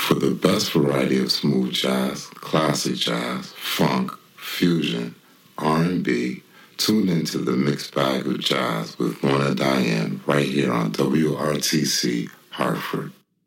For the best variety of smooth jazz, classic jazz, funk, fusion, R&B, tune into the mixed bag of jazz with Lorna Diane right here on WRTC Hartford.